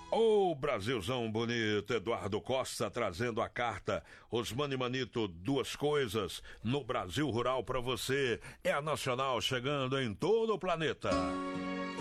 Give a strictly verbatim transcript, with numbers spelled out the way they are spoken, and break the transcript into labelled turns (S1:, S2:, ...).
S1: Ô, Brasilzão bonito, Eduardo Costa trazendo a carta Osmani Manito, duas coisas no Brasil Rural pra você. É a Nacional chegando em todo o planeta.